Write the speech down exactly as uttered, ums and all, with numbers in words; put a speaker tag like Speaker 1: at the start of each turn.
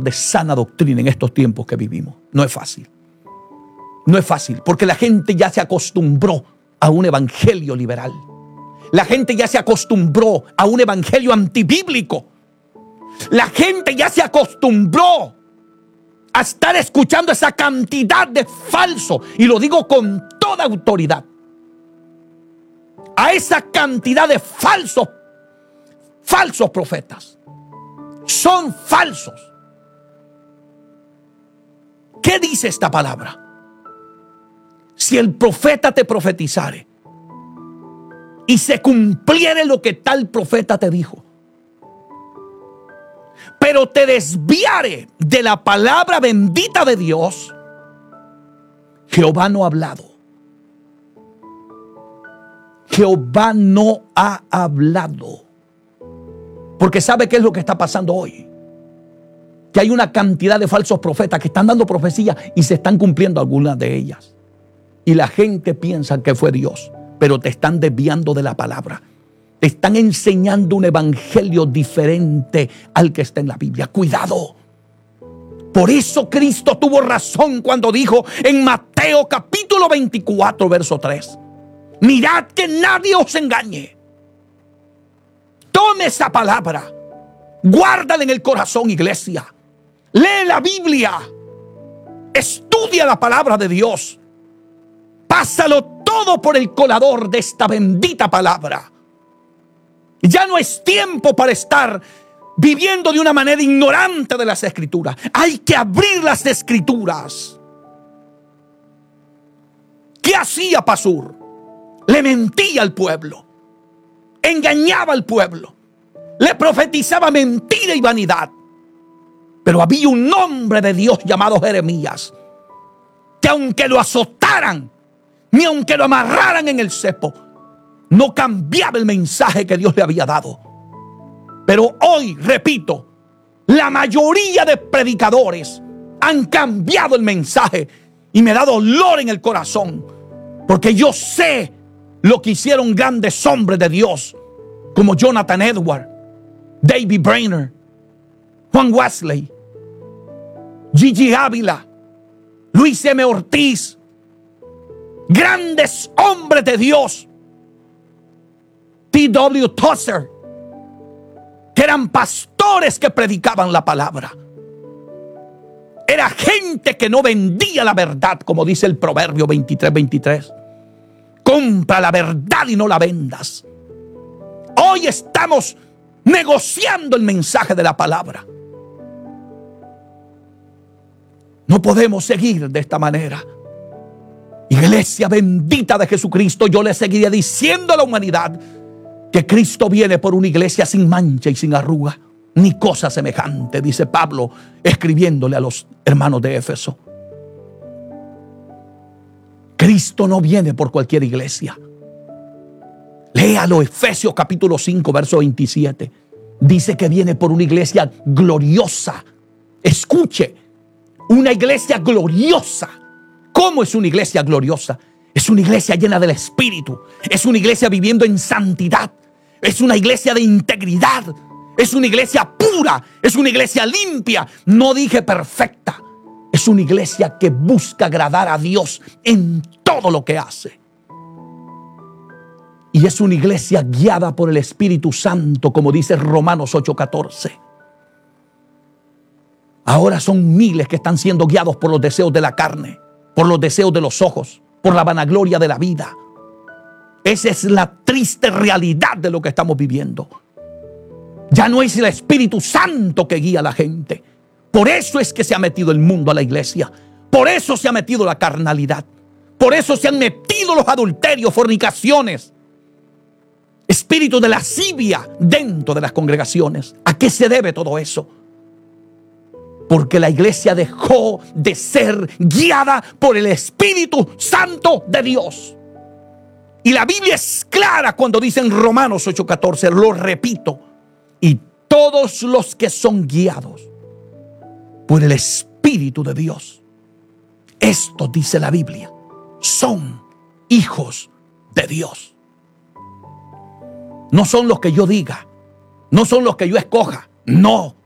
Speaker 1: de sana doctrina en estos tiempos que vivimos. No es fácil. No es fácil, porque la gente ya se acostumbró a un evangelio liberal. La gente ya se acostumbró a un evangelio antibíblico. La gente ya se acostumbró a estar escuchando esa cantidad de falsos, y lo digo con toda autoridad, a esa cantidad de falsos, falsos profetas. Son falsos. ¿Qué dice esta palabra? Si el profeta te profetizare y se cumpliere lo que tal profeta te dijo, pero te desviare de la palabra bendita de Dios, Jehová no ha hablado. Jehová no ha hablado. Porque ¿sabe qué es lo que está pasando hoy? Que hay una cantidad de falsos profetas que están dando profecías y se están cumpliendo algunas de ellas. Y la gente piensa que fue Dios, pero te están desviando de la palabra. Te están enseñando un evangelio diferente al que está en la Biblia. Cuidado. Por eso Cristo tuvo razón cuando dijo en Mateo capítulo veinticuatro, verso tres. Mirad que nadie os engañe. Tome esa palabra. Guárdala en el corazón, iglesia. Lee la Biblia. Estudia la palabra de Dios. Pásalo todo por el colador de esta bendita palabra. Ya no es tiempo para estar viviendo de una manera ignorante de las Escrituras. Hay que abrir las Escrituras. ¿Qué hacía Pasur? Le mentía al pueblo. Engañaba al pueblo. Le profetizaba mentira y vanidad. Pero había un hombre de Dios llamado Jeremías, que aunque lo azotaran, ni aunque lo amarraran en el cepo, no cambiaba el mensaje que Dios le había dado. Pero hoy, repito, la mayoría de predicadores han cambiado el mensaje y me da dolor en el corazón, porque yo sé lo que hicieron grandes hombres de Dios como Jonathan Edwards, David Brainerd, Juan Wesley, Gigi Ávila, Luis M. Ortiz, grandes hombres de Dios, T W Tozer, que eran pastores que predicaban la palabra. Era gente que no vendía la verdad, como dice el Proverbio veintitrés, veintitrés. Compra la verdad y no la vendas. Hoy estamos negociando el mensaje de la palabra. No podemos seguir de esta manera. Iglesia bendita de Jesucristo, yo le seguiré diciendo a la humanidad que Cristo viene por una iglesia sin mancha y sin arruga, ni cosa semejante, dice Pablo escribiéndole a los hermanos de Éfeso. Cristo no viene por cualquier iglesia. Léalo, Efesios capítulo cinco, verso veintisiete. Dice que viene por una iglesia gloriosa. Escuche, una iglesia gloriosa. ¿Cómo es una iglesia gloriosa? Es una iglesia llena del Espíritu. Es una iglesia viviendo en santidad. Es una iglesia de integridad. Es una iglesia pura. Es una iglesia limpia. No dije perfecta. Es una iglesia que busca agradar a Dios en todo lo que hace. Y es una iglesia guiada por el Espíritu Santo, como dice Romanos ocho, catorce. Ahora son miles que están siendo guiados por los deseos de la carne, por los deseos de los ojos, por la vanagloria de la vida. Esa es la triste realidad de lo que estamos viviendo. Ya no es el Espíritu Santo que guía a la gente. Por eso es que se ha metido el mundo a la iglesia. Por eso se ha metido la carnalidad. Por eso se han metido los adulterios, fornicaciones, espíritu de lascivia dentro de las congregaciones. ¿A qué se debe todo eso? Porque la iglesia dejó de ser guiada por el Espíritu Santo de Dios. Y la Biblia es clara cuando dice en Romanos ocho, catorce, lo repito, y todos los que son guiados por el Espíritu de Dios, esto dice la Biblia, son hijos de Dios. No son los que yo diga, no son los que yo escoja, no.